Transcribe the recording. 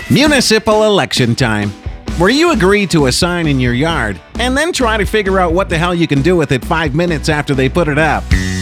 Municipal election time, where you agree to a sign in your yard and then try to figure out what the hell you can do with it 5 minutes after they put it up.